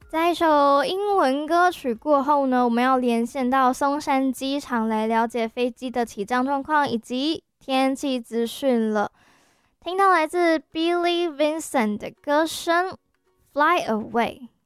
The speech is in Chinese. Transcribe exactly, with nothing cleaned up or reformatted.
在一首英文歌曲过后呢，我们要连线到松山机场来了解飞机的起降状况以及天气资讯了。听到来自 Billy Vincent 的歌声《Fly Away》。